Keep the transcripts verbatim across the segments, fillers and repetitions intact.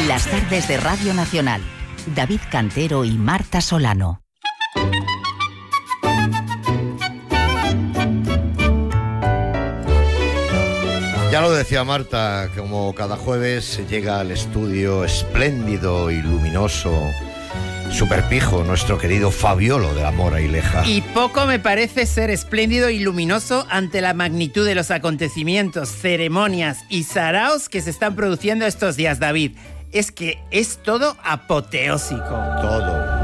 Las tardes de Radio Nacional. David Cantero y Marta Solano. Ya lo decía Marta, como cada jueves llega al estudio espléndido y luminoso, superpijo, nuestro querido Fabiolo de la Mora y Leja. Y poco me parece ser espléndido y luminoso ante la magnitud de los acontecimientos, ceremonias y saraos que se están produciendo estos días, David. Es que es todo apoteósico. Todo.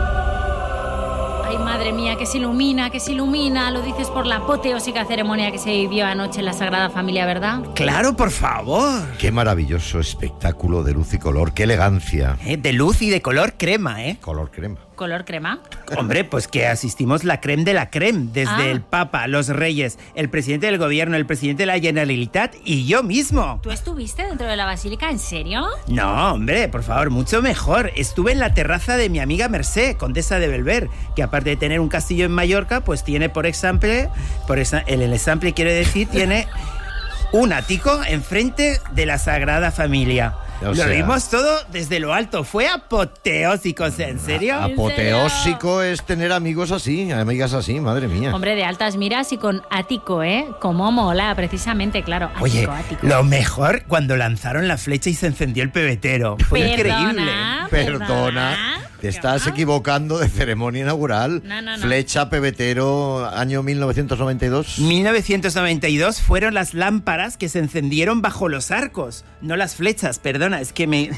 Ay, madre mía, que se ilumina, que se ilumina. Lo dices por la apoteósica ceremonia que se vivió anoche en la Sagrada Familia, ¿verdad? Claro, por favor. Qué maravilloso espectáculo de luz y color, qué elegancia. Eh, de luz y de color crema, ¿eh? Color crema. ¿Color crema? Hombre, pues que asistimos la creme de la creme, desde Ah. el Papa, los Reyes, el presidente del gobierno, el presidente de la Generalitat y yo mismo. ¿Tú estuviste dentro de la basílica? ¿En serio? No, hombre, por favor, mucho mejor. Estuve en la terraza de mi amiga Mercé, condesa de Belver, que aparte de tener un castillo en Mallorca, pues tiene por exemple, por esa, el, el exemple quiere decir, tiene un ático enfrente de la Sagrada Familia. O Lo sea, vimos todo desde lo alto, fue apoteósico, o sea, ¿en serio? Apoteósico es tener amigos así, amigas así, madre mía. Hombre, de altas miras y con ático, ¿eh? Como mola, precisamente, claro. Ático, Oye, ático. lo mejor cuando lanzaron la flecha y se encendió el pebetero. Fue increíble. Perdona, te estás equivocando de ceremonia inaugural. No, no, no. Flecha, pebetero, año mil novecientos noventa y dos. mil novecientos noventa y dos fueron las lámparas que se encendieron bajo los arcos, no las flechas, perdona, es que me...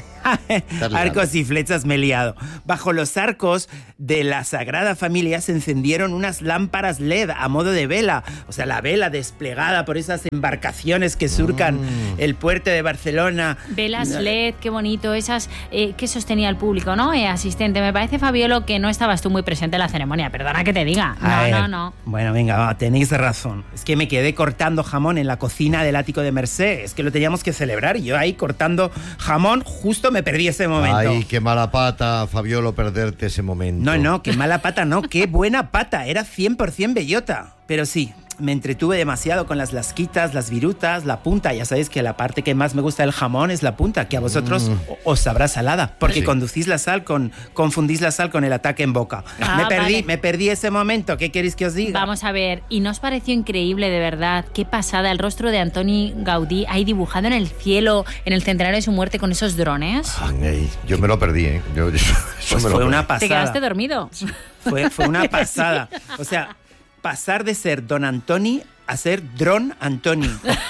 arcos y flechas me he liado. Bajo los arcos de la Sagrada Familia se encendieron unas lámparas L E D a modo de vela, o sea, la vela desplegada por esas embarcaciones que surcan Mm. el puerto de Barcelona. Velas L E D, qué bonito, esas eh, que sostenía el público, ¿no? Eh, asistente, me parece, Fabiolo, que no estabas tú muy presente en la ceremonia, perdona que te diga. A No, ver, no, no. Bueno, venga, va, tenéis razón. Es que me quedé cortando jamón en la cocina del ático de Mercé. Es que lo teníamos que celebrar y yo ahí cortando jamón justo me perdí ese momento. Ay, qué mala pata, Fabiolo, perderte ese momento. No, no, qué mala pata, no, qué buena pata. Era cien por ciento bellota. Pero sí, me entretuve demasiado con las lasquitas, las virutas, la punta. Ya sabéis que la parte que más me gusta del jamón es la punta, que a vosotros Mm. os sabrá salada, porque Sí. conducís la sal con, confundís la sal con el ataque en boca. Ah, me perdí, vale. me perdí ese momento. ¿Qué queréis que os diga? Vamos a ver, ¿y no os pareció increíble, de verdad? Qué pasada, el rostro de Antoni Gaudí ahí dibujado en el cielo, en el centenario de su muerte con esos drones. Ay, yo me lo perdí, ¿eh? Yo, yo- eso Pues me lo fue una perdí. pasada. ¿Te quedaste dormido? Fue, fue una pasada. O sea, pasar de ser Don Antoni a ser Dron Antoni.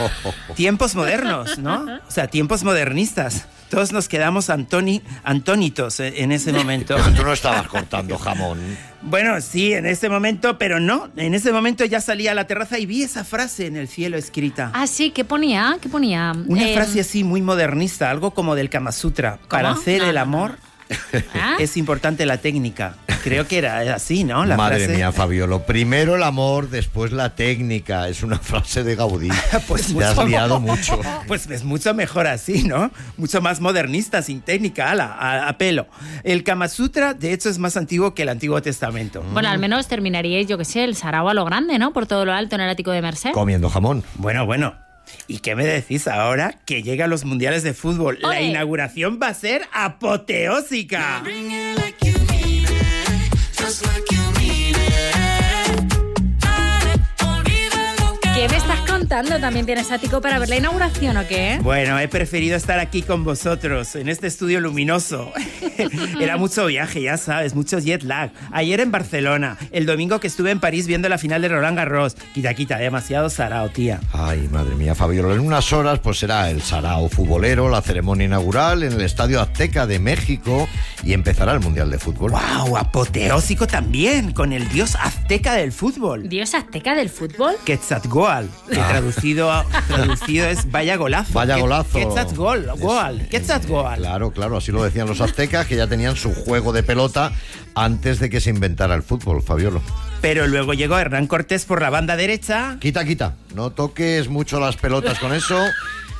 Tiempos modernos, ¿no? O sea, tiempos modernistas. Todos nos quedamos Antoni, antónitos en ese momento. Pero tú no estabas cortando jamón. Bueno, sí, en ese momento, pero no. En ese momento ya salí a la terraza y vi esa frase en el cielo escrita. Ah, sí, ¿qué ponía? ¿Qué ponía? Una Eh, frase así muy modernista, algo como del Kama Sutra. Para hacer No, el no, amor ¿Ah? es importante la técnica. Creo que era así, ¿no? La Madre frase. mía, Fabiolo. Primero el amor, después la técnica. Es una frase de Gaudí. Pues Te has mucho- liado mucho. Pues es mucho mejor así, ¿no? Mucho más modernista, sin técnica, ala, a, a pelo. El Kama Sutra, de hecho, es más antiguo que el Antiguo Testamento. Bueno, al menos terminaríais, yo qué sé, el sarao a lo grande, ¿no? Por todo lo alto en el ático de Mercé. Comiendo jamón. Bueno, bueno. ¿Y qué me decís ahora que llegan los mundiales de fútbol? La ¡Ole! inauguración va a ser apoteósica. ¿Qué me estás contando? ¿También tienes ático para ver la inauguración o qué? Bueno, he preferido estar aquí con vosotros, en este estudio luminoso. Era mucho viaje, ya sabes, mucho jet lag. Ayer en Barcelona, el domingo que estuve en París viendo la final de Roland Garros. Quita, quita, demasiado sarao, tía. Ay, madre mía, Fabiolo. En unas horas pues será el sarao futbolero, la ceremonia inaugural en el Estadio Azteca de México y empezará el Mundial de Fútbol. ¡Wow! Apoteósico también, con el dios azteca del fútbol. ¿Dios azteca del fútbol? Quetzalcóatl, que traducido, traducido es vaya golazo. Vaya Que- golazo. Quetzalcóatl, Quetzalcóatl. Claro, claro, así lo decían los aztecas, que ya tenían su juego de pelota antes de que se inventara el fútbol, Fabiolo. Pero luego llegó Hernán Cortés por la banda derecha. Quita, quita, no toques mucho las pelotas con eso.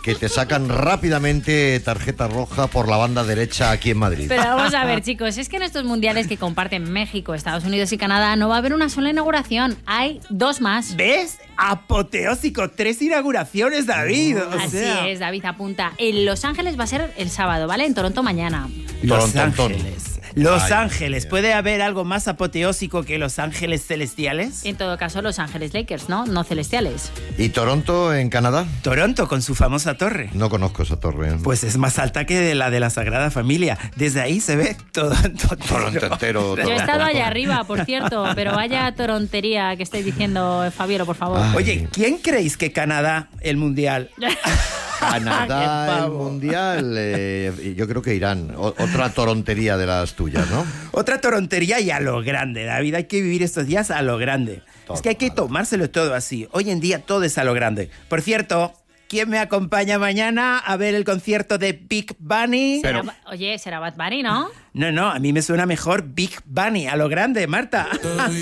que te sacan rápidamente tarjeta roja por la banda derecha aquí en Madrid. Pero vamos a ver, chicos, es que en estos mundiales que comparten México, Estados Unidos y Canadá no va a haber una sola inauguración, hay dos más. ¿Ves? Apoteósico, tres inauguraciones, David. O Así sea. es, David apunta. En Los Ángeles va a ser el sábado, ¿vale? En Toronto mañana. Los Toronto, Ángeles. Los Ay, Ángeles. Dios. ¿Puede haber algo más apoteósico que Los Ángeles celestiales? En todo caso, Los Ángeles Lakers, ¿no? No celestiales. ¿Y Toronto en Canadá? Toronto, con su famosa torre. No conozco esa torre. Pues es más alta que de la de la Sagrada Familia. Desde ahí se ve todo. todo Toronto entero. Yo he estado allá arriba, por cierto, pero vaya torontería que estáis diciendo, Fabiolo, por favor. Ay. Oye, ¿quién creéis que Canadá, el mundial? Canadá, Qué el pavo. mundial. Eh, yo creo que Irán. O- otra torontería de las tuyas, ¿no? Otra torontería y a lo grande, David. Hay que vivir estos días a lo grande. Todo es que hay que malo. tomárselo todo así. Hoy en día todo es a lo grande. Por cierto, ¿quién me acompaña mañana a ver el concierto de Big Bunny? Será- Oye, será Bad Bunny, ¿no? No, no, a mí me suena mejor Big Bunny, a lo grande, Marta.